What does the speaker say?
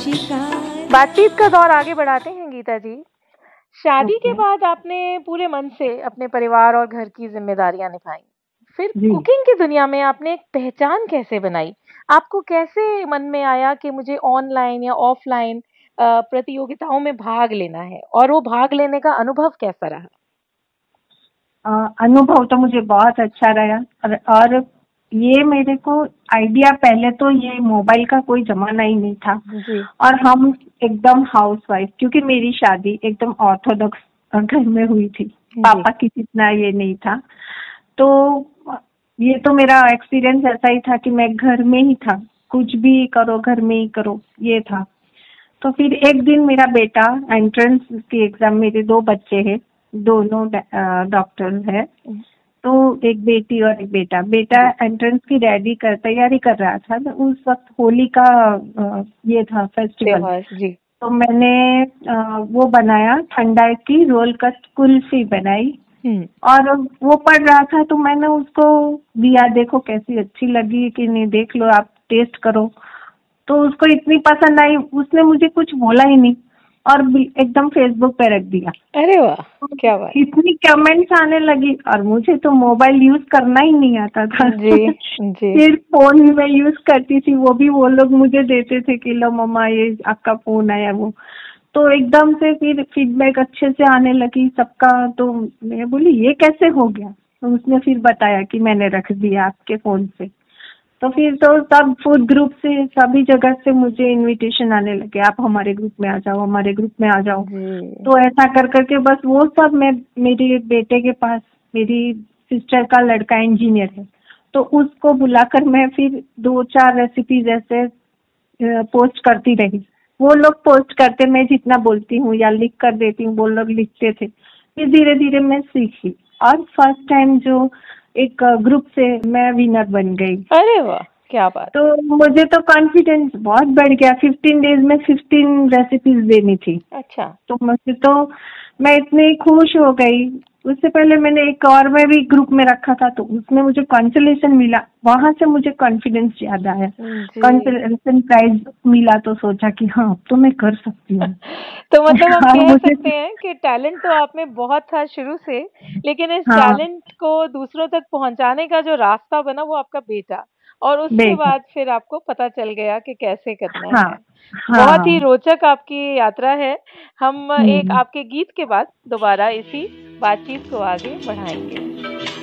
बातचीत का दौर आगे बढ़ाते हैं गीता जी। शादी के ओके बाद आपने पूरे मन से अपने परिवार और घर की जिम्मेदारियां निभाई। फिर जी। कुकिंग की दुनिया में आपने एक पहचान कैसे बनाई? आपको कैसे मन में आया कि मुझे ऑनलाइन या ऑफलाइन प्रतियोगिताओं में भाग लेना है, और वो भाग लेने का अनुभव कैसा रहा? अनुभव तो मुझे बहुत अच्छा रहा। और ये मेरे को आइडिया, पहले तो ये मोबाइल का कोई जमाना ही नहीं था। जी। और हम एकदम हाउसवाइफ, क्योंकि मेरी शादी एकदम ऑर्थोडॉक्स घर में हुई थी। जी। पापा की जितना ये नहीं था। तो ये तो मेरा एक्सपीरियंस ऐसा ही था कि मैं घर में ही था, कुछ भी करो घर में ही करो, ये था। तो फिर एक दिन मेरा बेटा एंट्रेंस की एग्जाम, मेरे दो बच्चे हैं, दोनों डॉक्टर है। तो एक बेटी और एक बेटा। बेटा जी। एंट्रेंस की तैयारी कर रहा था। तो उस वक्त होली का ये था फेस्टिवल। त्योहार। जी। तो मैंने वो बनाया, ठंडा की रोल कट कुल्फी बनाई। हम्म। और वो पढ़ रहा था तो मैंने उसको दिया, देखो कैसी अच्छी लगी कि नहीं, देख लो आप, टेस्ट करो। तो उसको इतनी पसंद आई, उसने मुझे कुछ बोला ही नहीं और एकदम फेसबुक पे रख दिया। अरे वाह, तो क्या बात। इतनी कमेंट्स आने लगी, और मुझे तो मोबाइल यूज करना ही नहीं आता था। जी। जी। सिर्फ फोन ही मैं यूज करती थी, वो भी वो लोग मुझे देते थे कि लो मम्मा ये आपका फोन आया वो। तो एकदम से फिर फीडबैक अच्छे से आने लगी सबका। तो मैं बोली ये कैसे हो गया? तो उसने फिर बताया कि मैंने रख दिया आपके फोन से। तो फिर तो सब फूड ग्रुप से, सभी जगह से मुझे इनविटेशन आने लगे, आप हमारे ग्रुप में आ जाओ, हमारे ग्रुप में आ जाओ। जी। तो ऐसा कर करके बस वो सब, मैं मेरे बेटे के पास, मेरी सिस्टर का लड़का इंजीनियर है, तो उसको बुलाकर मैं फिर 2-4 रेसिपीज ऐसे पोस्ट करती रही। वो लोग पोस्ट करते, मैं जितना बोलती हूँ या लिख कर देती हूँ, वो लोग लिखते थे। फिर धीरे धीरे मैं सीखी, और फर्स्ट टाइम जो एक ग्रुप से मैं विनर बन गई। अरे वाह, क्या बात। तो मुझे तो कॉन्फिडेंस बहुत बढ़ गया। 15 डेज में 15 रेसिपीज देनी थी। अच्छा। तो मुझे तो, मैं इतनी खुश हो गई। उससे पहले मैंने एक और में भी ग्रुप में रखा था, तो उसमें मुझे कंसोलेशन मिला, वहां से मुझे कॉन्फिडेंस ज्यादा आया। जी। कंसोलेशन प्राइज मिला तो सोचा कि हाँ अब तो मैं कर सकती हूँ। तो मतलब हम हाँ कह मुझे, सकते हैं कि टैलेंट तो आप में बहुत था शुरू से, लेकिन इस हाँ टैलेंट को दूसरों तक पहुंचाने का जो रास्ता बना वो आपका बेटा, और उसके बेटा, बाद फिर आपको पता चल गया कि कैसे करना हाँ है। बहुत ही हाँ। रोचक आपकी यात्रा है। हम एक हम्म। आपके गीत के बाद दोबारा इसी बातचीत को आगे बढ़ाएंगे।